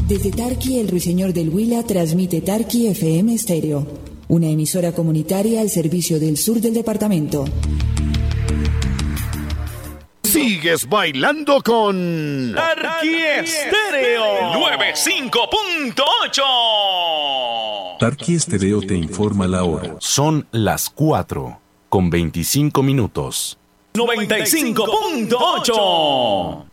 Desde Tarqui, el Ruiseñor del Huila transmite Tarqui FM Estéreo, una emisora comunitaria al servicio del sur del departamento. Sigues bailando con Tarqui Estéreo 95.8. Tarqui Estéreo te informa la hora. Son las 4:25. 95.8.